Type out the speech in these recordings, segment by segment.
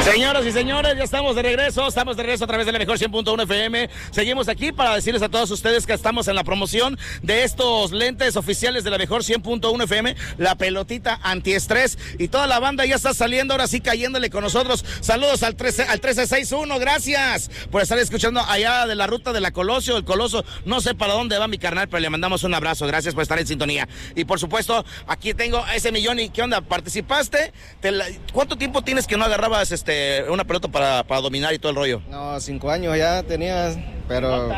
Señoras y señores, ya estamos de regreso a través de la mejor 100.1 FM. Seguimos aquí para decirles a todos ustedes que estamos en la promoción de estos lentes oficiales de la mejor 100.1 FM, la pelotita antiestrés, y toda la banda ya está saliendo, ahora sí cayéndole con nosotros. Saludos al 1361, gracias por estar escuchando allá de la ruta de la Colosio, el Coloso, no sé para dónde va mi carnal, pero le mandamos un abrazo, gracias por estar en sintonía. Y por supuesto, aquí tengo a ese millón. ¿Y qué onda? ¿Participaste? ¿Cuánto tiempo tienes que no agarrabas una pelota para dominar y todo el rollo? No, 5 años ya tenías, pero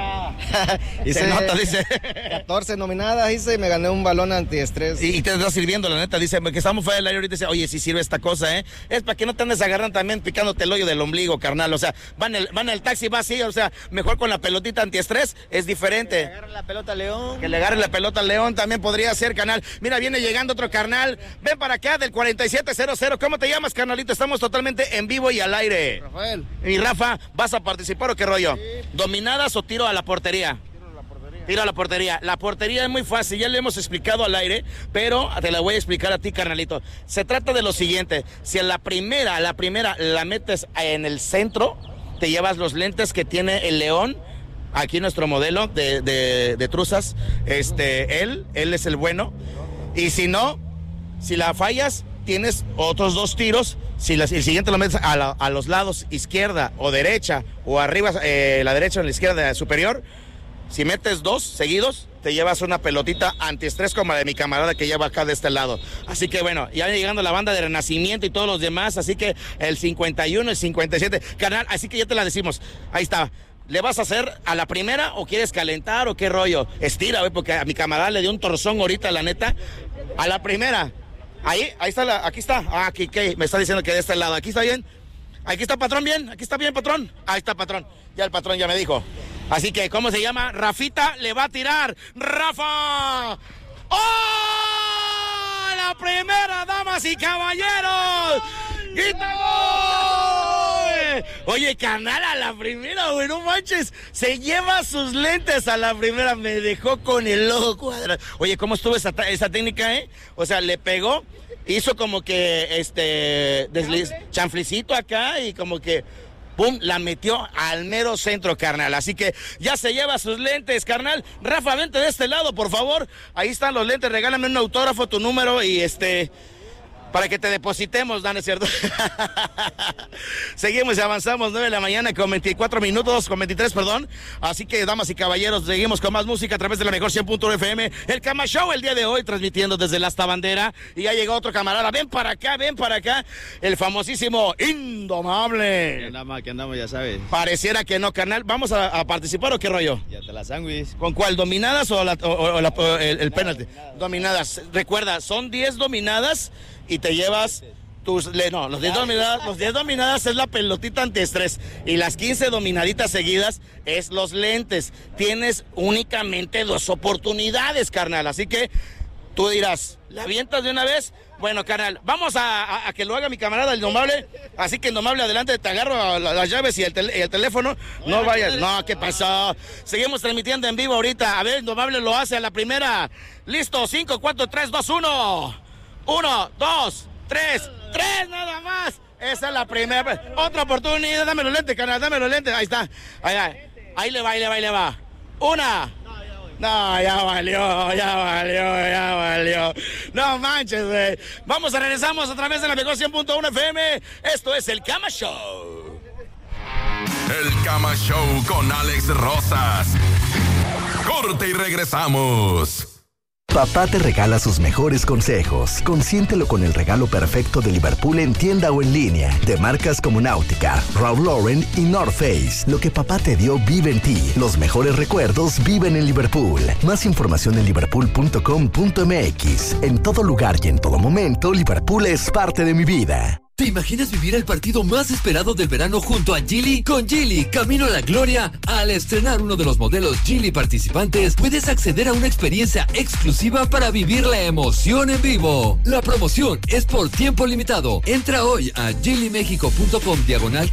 se nota, dice. 14 nominadas hice y me gané un balón antiestrés. Y te está sirviendo, la neta, dice, que estamos fuera del aire ahorita, dice, oye, sí sirve esta cosa, es para que no te andes agarrando también picándote el hoyo del ombligo, carnal, o sea, van en el taxi, va así, o sea, mejor con la pelotita antiestrés, es diferente. Que le agarre la pelota al León. Que le agarre la pelota al León también podría ser, carnal. Mira, viene llegando otro carnal, ven para acá del 4700, ¿cómo te llamas, carnalito? Estamos totalmente en vivo y al aire. Rafael. Y Rafa, ¿vas a participar o qué rollo? Sí. ¿Dominadas o tiro a la portería? Tiro a la portería. La portería es muy fácil, ya le hemos explicado al aire, pero te la voy a explicar a ti, carnalito. Se trata de lo siguiente, si a la primera la metes en el centro, te llevas los lentes que tiene el León, aquí nuestro modelo de truzas, él es el bueno, y si no, si la fallas, tienes otros 2 tiros. Si el siguiente lo metes a los lados, izquierda o derecha, o arriba, la derecha o la izquierda superior, si metes 2 seguidos, te llevas una pelotita antiestrés como la de mi camarada que lleva acá de este lado. Así que bueno, ya llegando la banda de Renacimiento y todos los demás, así que el 51, el 57, carnal, así que ya te la decimos, ahí está. ¿Le vas a hacer a la primera o quieres calentar o qué rollo? Estira, güey, porque a mi camarada le dio un torzón ahorita, la neta, a la primera. Ahí está, aquí está. Aquí, me está diciendo que de este lado. Aquí está bien. Aquí está, patrón, bien. Aquí está bien, patrón. Ahí está, patrón. Ya el patrón ya me dijo. Así que, ¿cómo se llama? Rafita le va a tirar. ¡Rafa! ¡Oh! La primera, damas y caballeros. ¡Grita gol! Oye, carnal, a la primera, güey, no manches. Se lleva sus lentes a la primera. Me dejó con el ojo cuadrado. Oye, ¿cómo estuvo esa técnica, O sea, le pegó, hizo como que chanflicito acá y como que pum, la metió al mero centro, carnal. Así que ya se lleva sus lentes, carnal. Rafa, vente de este lado, por favor. Ahí están los lentes, regálame un autógrafo, tu número y para que te depositemos, ¿no es cierto? Seguimos y avanzamos, 9 de la mañana con 23, perdón. Así que, damas y caballeros, seguimos con más música a través de la mejor 100.1 FM. El Cama Show el día de hoy, transmitiendo desde la Asta Bandera. Y ya llegó otro camarada. Ven para acá. El famosísimo Indomable. ¿Qué andamos, ya sabes? Pareciera que no, carnal. ¿Vamos a participar o qué rollo? Ya te la sándwich. ¿Con cuál? ¿Dominadas o el penalti? Dominadas. Recuerda, son 10 dominadas. Y te llevas los 10 dominadas es la pelotita antiestrés. Y las 15 dominaditas seguidas es los lentes. Tienes únicamente 2 oportunidades, carnal. Así que tú dirás, ¿la avientas de una vez? Bueno, carnal, vamos a que lo haga mi camarada, el Indomable. Así que, Indomable, adelante, te agarro las llaves y el teléfono. No vayas. No, ¿qué pasó? Seguimos transmitiendo en vivo ahorita. A ver, Indomable lo hace a la primera. Listo, 5, 4, 3, 2, 1. 1, 2, 3 nada más. Esa es la primera. Otra oportunidad. Dame los lentes, carnal. Dame los lentes. Ahí está. Ahí le va. Una. No, ya valió. No manches, güey. Regresamos a través de la mejor 100.1 FM. Esto es el Cama Show. El Cama Show con Alex Rosas. Corte y regresamos. Papá te regala sus mejores consejos. Consiéntelo con el regalo perfecto de Liverpool en tienda o en línea. De marcas como Náutica, Ralph Lauren y North Face. Lo que papá te dio vive en ti. Los mejores recuerdos viven en Liverpool. Más información en liverpool.com.mx. En todo lugar y en todo momento, Liverpool es parte de mi vida. ¿Te imaginas vivir el partido más esperado del verano junto a Geely? Con Geely, camino a la gloria. Al estrenar uno de los modelos Geely participantes, puedes acceder a una experiencia exclusiva para vivir la emoción en vivo. La promoción es por tiempo limitado. Entra hoy a geelymexico.com/